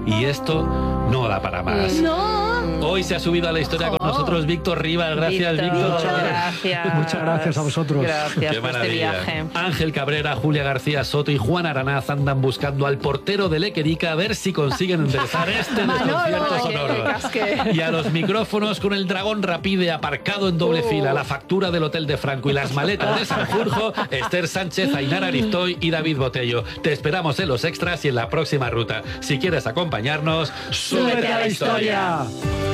Y esto no da para más. ¡No! Hoy se ha subido a la historia con nosotros Víctor Rivas. Gracias, Víctor. Gracias. Muchas gracias a vosotros. Gracias Qué por este maravilla. viaje. Ángel Cabrera, Julia García Soto y Juan Aranaz andan buscando al portero de Lequerica a ver si consiguen enderezar este desconcierto sonoro. Y a los micrófonos con el Dragón Rapide aparcado en doble fila, la factura del Hotel de Franco y las maletas de Sanjurjo, Esther Sánchez, Ainara Aristoy y David Botello. Te esperamos en los extras y en la próxima ruta. Si quieres acompañarnos, ¡súbete a la historia!